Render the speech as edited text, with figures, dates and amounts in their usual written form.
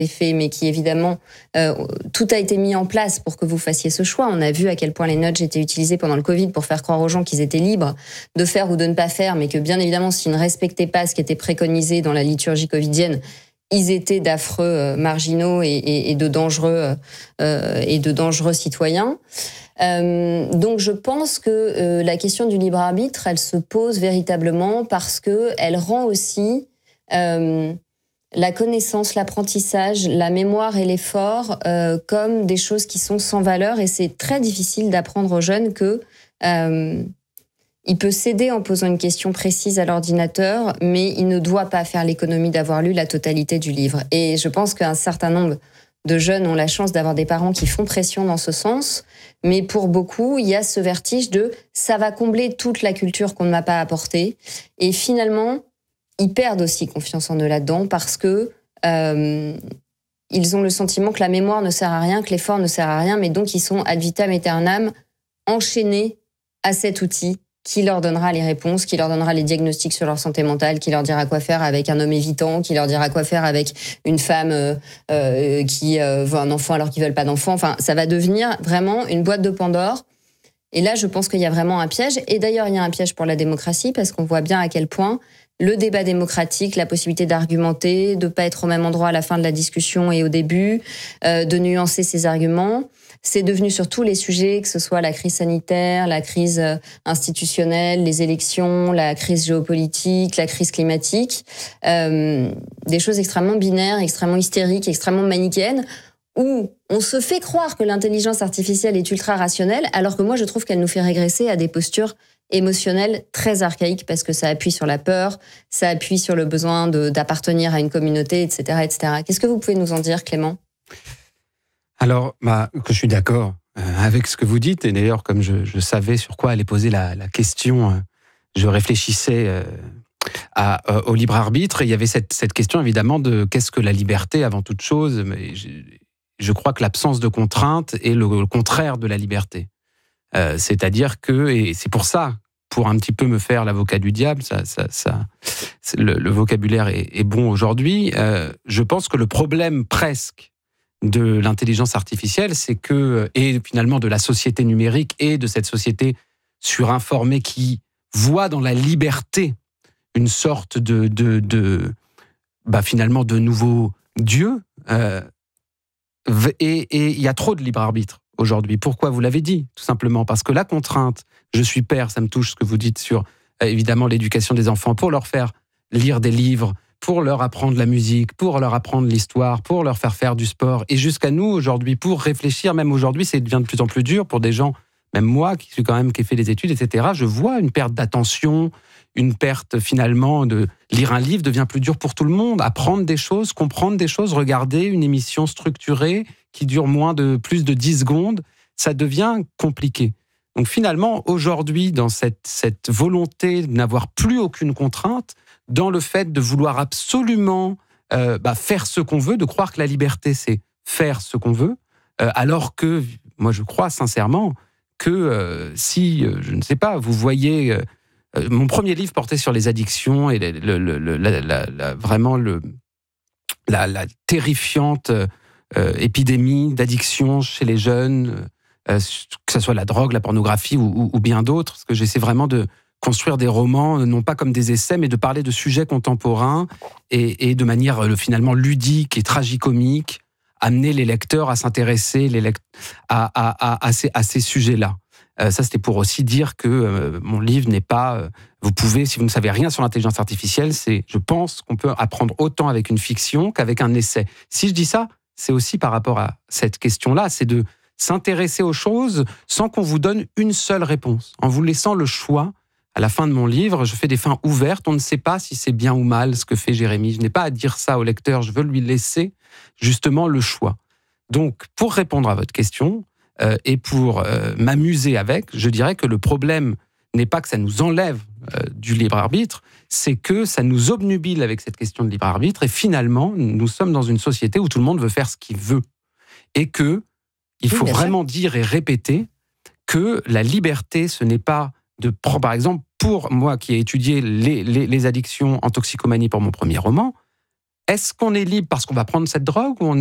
faits, mais qui évidemment, tout a été mis en place pour que vous fassiez ce choix. On a vu à quel point les nudges étaient utilisés pendant le Covid pour faire croire aux gens qu'ils étaient libres de faire ou de ne pas faire, mais que bien évidemment, s'ils ne respectaient pas ce qui était préconisé dans la liturgie covidienne, ils étaient d'affreux marginaux et de dangereux citoyens. Donc je pense que la question du libre arbitre, elle se pose véritablement parce que elle rend aussi la connaissance, l'apprentissage, la mémoire et l'effort comme des choses qui sont sans valeur, et c'est très difficile d'apprendre aux jeunes que il peut s'aider en posant une question précise à l'ordinateur, mais il ne doit pas faire l'économie d'avoir lu la totalité du livre. Et je pense qu'un certain nombre de jeunes ont la chance d'avoir des parents qui font pression dans ce sens, mais pour beaucoup, il y a ce vertige de « ça va combler toute la culture qu'on ne m'a pas apportée ». Et finalement, ils perdent aussi confiance en eux là-dedans parce que ils ont le sentiment que la mémoire ne sert à rien, que l'effort ne sert à rien, mais donc ils sont ad vitam aeternam enchaînés à cet outil qui leur donnera les réponses, qui leur donnera les diagnostics sur leur santé mentale, qui leur dira quoi faire avec un homme évitant, qui leur dira quoi faire avec une femme qui veut un enfant alors qu'ils veulent pas d'enfant. Enfin, ça va devenir vraiment une boîte de Pandore. Et là, je pense qu'il y a vraiment un piège. Et d'ailleurs, il y a un piège pour la démocratie parce qu'on voit bien à quel point le débat démocratique, la possibilité d'argumenter, de pas être au même endroit à la fin de la discussion et au début, de nuancer ses arguments, c'est devenu sur tous les sujets, que ce soit la crise sanitaire, la crise institutionnelle, les élections, la crise géopolitique, la crise climatique, des choses extrêmement binaires, extrêmement hystériques, extrêmement manichéennes, où on se fait croire que l'intelligence artificielle est ultra rationnelle, alors que moi je trouve qu'elle nous fait régresser à des postures émotionnelles très archaïques, parce que ça appuie sur la peur, ça appuie sur le besoin d'appartenir à une communauté, etc., etc. Qu'est-ce que vous pouvez nous en dire, Clément ? Alors, que je suis d'accord avec ce que vous dites, et d'ailleurs, comme je savais sur quoi allait poser la question, je réfléchissais au libre arbitre, et il y avait cette question évidemment de qu'est-ce que la liberté avant toute chose, mais je crois que l'absence de contrainte est le contraire de la liberté. C'est-à-dire que, et c'est pour ça, pour un petit peu me faire l'avocat du diable, le vocabulaire est bon aujourd'hui, je pense que le problème presque de l'intelligence artificielle, c'est que, et finalement de la société numérique et de cette société surinformée qui voit dans la liberté une sorte finalement de nouveau Dieu, et il y a trop de libre arbitre aujourd'hui. Pourquoi ? Vous l'avez dit, tout simplement parce que la contrainte, je suis père, ça me touche ce que vous dites sur évidemment l'éducation des enfants, pour leur faire lire des livres, pour leur apprendre la musique, pour leur apprendre l'histoire, pour leur faire du sport, et jusqu'à nous aujourd'hui, pour réfléchir, même aujourd'hui, ça devient de plus en plus dur pour des gens, même moi, qui ai fait des études, etc., je vois une perte d'attention, une perte finalement de lire un livre devient plus dur pour tout le monde, apprendre des choses, comprendre des choses, regarder une émission structurée qui dure plus de 10 secondes, ça devient compliqué. Donc finalement, aujourd'hui, dans cette volonté de n'avoir plus aucune contrainte, dans le fait de vouloir absolument faire ce qu'on veut, de croire que la liberté, c'est faire ce qu'on veut, alors que, moi je crois sincèrement que si, je ne sais pas, vous voyez... mon premier livre portait sur les addictions et vraiment la terrifiante épidémie d'addiction chez les jeunes, que ce soit la drogue, la pornographie ou bien d'autres, parce que j'essaie vraiment de construire des romans, non pas comme des essais, mais de parler de sujets contemporains et de manière finalement ludique et tragicomique, amener les lecteurs à s'intéresser à ces sujets-là. Ça, c'était pour aussi dire que mon livre n'est pas... vous pouvez, si vous ne savez rien sur l'intelligence artificielle, je pense qu'on peut apprendre autant avec une fiction qu'avec un essai. Si je dis ça, c'est aussi par rapport à cette question-là, c'est de s'intéresser aux choses sans qu'on vous donne une seule réponse, en vous laissant le choix. À la fin de mon livre, je fais des fins ouvertes. On ne sait pas si c'est bien ou mal ce que fait Jérémy. Je n'ai pas à dire ça au lecteur. Je veux lui laisser justement le choix. Donc, pour répondre à votre question et pour m'amuser avec, je dirais que le problème n'est pas que ça nous enlève du libre arbitre, c'est que ça nous obnubile avec cette question de libre arbitre. Et finalement, nous sommes dans une société où tout le monde veut faire ce qu'il veut. Et que il faut vraiment dire et répéter que la liberté, ce n'est pas de prendre, par exemple, pour moi qui ai étudié les addictions en toxicomanie pour mon premier roman, Est-ce qu'on est libre parce qu'on va prendre cette drogue ou on